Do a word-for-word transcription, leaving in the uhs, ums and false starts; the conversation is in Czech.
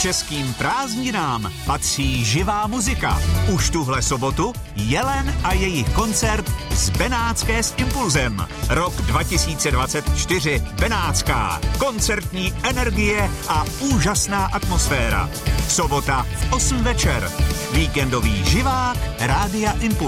Českým prázdninám patří živá muzika. Už tuhle sobotu Jelen a jejich koncert z Benátské s Impulzem. Rok dva tisíce dvacet čtyři Benátská. Koncertní energie a úžasná atmosféra. Sobota v osm večer. Víkendový živák Rádia Impuls.